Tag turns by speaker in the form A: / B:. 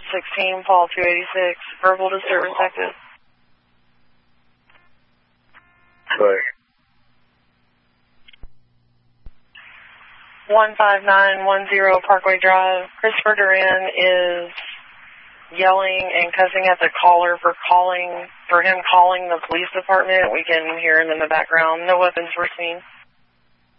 A: 16, Paul 286, verbal disturbance active.
B: Right.
A: 15910 Parkway Drive. Christopher Duran is yelling and cussing at the caller for him calling the police department. We can hear him in the background. No weapons were seen.